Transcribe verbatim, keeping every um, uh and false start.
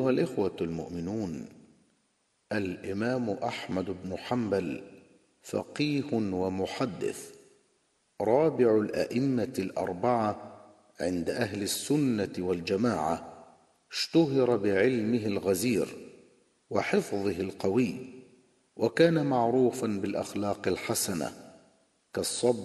أيها الإخوة المؤمنون، الإمام أحمد بن حنبل فقيه ومحدث، رابع الأئمة الأربعة عند أهل السنة والجماعة، اشتهر بعلمه الغزير وحفظه القوي، وكان معروفا بالأخلاق الحسنة كالصبر